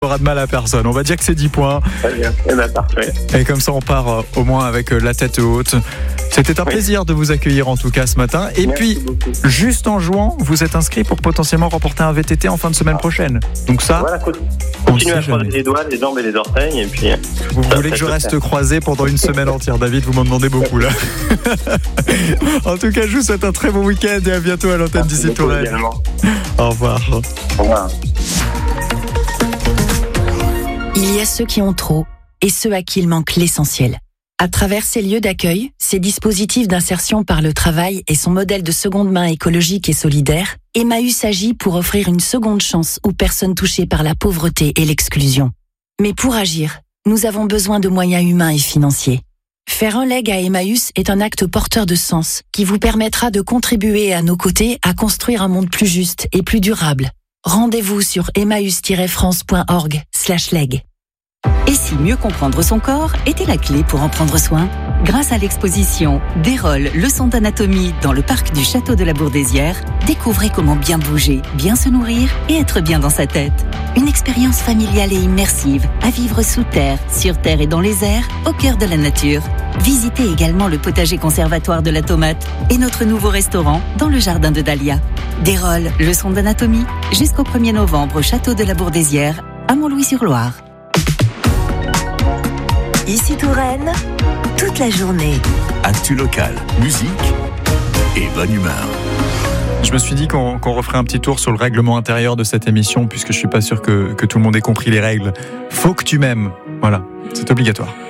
fera de mal à personne. On va dire que c'est 10 points. Très bien, parfait. Et comme ça, on part au moins avec la tête haute. C'était un plaisir de vous accueillir en tout cas ce matin. Et Merci puis, beaucoup. juste en jouant, vous êtes inscrit pour potentiellement remporter un VTT en fin de semaine prochaine. Donc ça, Voilà, on continue sait à croiser jamais. les doigts, les jambes et les orteils. Et puis, Vous ça, voulez ça que je peut reste faire. croisé pendant une semaine entière, David, vous m'en demandez beaucoup là. En tout cas, je vous souhaite un très bon week-end et à bientôt à l'antenne Merci d'ici beaucoup Touraine. également. Au revoir. Au revoir. Il y a ceux qui ont trop et ceux à qui il manque l'essentiel. À travers ces lieux d'accueil, ces dispositifs d'insertion par le travail et son modèle de seconde main écologique et solidaire, Emmaüs agit pour offrir une seconde chance aux personnes touchées par la pauvreté et l'exclusion. Mais pour agir, nous avons besoin de moyens humains et financiers. Faire un leg à Emmaüs est un acte porteur de sens qui vous permettra de contribuer à nos côtés à construire un monde plus juste et plus durable. Rendez-vous sur emmaüs-france.org/leg. Et si mieux comprendre son corps était la clé pour en prendre soin ? Grâce à l'exposition Dérolle, leçon d'anatomie dans le parc du Château de la Bourdesière, découvrez comment bien bouger, bien se nourrir et être bien dans sa tête. Une expérience familiale et immersive à vivre sous terre, sur terre et dans les airs, au cœur de la nature. Visitez également le potager conservatoire de la tomate et notre nouveau restaurant dans le jardin de Dahlia. Dérolle, leçon d'anatomie, jusqu'au 1er novembre au Château de la Bourdesière, à Montlouis-sur-Loire. Ici Touraine, toute la journée. Actu locale, musique et bonne humeur. Je me suis dit qu'on referait un petit tour sur le règlement intérieur de cette émission, puisque je suis pas sûr que tout le monde ait compris les règles. Faut que tu m'aimes. Voilà, c'est obligatoire.